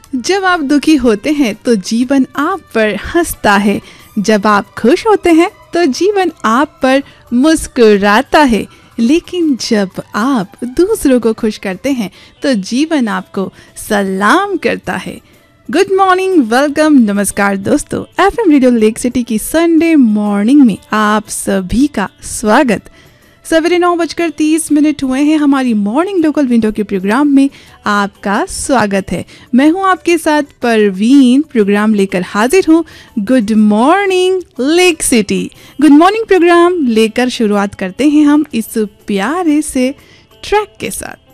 जब आप दुखी होते हैं तो जीवन आप पर हंसता है। जब आप खुश होते हैं तो जीवन आप पर मुस्कुराता है। लेकिन जब आप दूसरों को खुश करते हैं तो जीवन आपको सलाम करता है। गुड मॉर्निंग, वेलकम, नमस्कार दोस्तों। एफएम रेडियो लेक सिटी की संडे मॉर्निंग में आप सभी का स्वागत। सवेरे 9:30 हुए हैं। हमारी मॉर्निंग लोकल विंडो के प्रोग्राम में आपका स्वागत है। मैं हूं आपके साथ परवीन। प्रोग्राम लेकर हाजिर हूं good morning lake city. Good morning program लेकर शुरुआत करते हैं हम इस प्यारे से ट्रैक के साथ।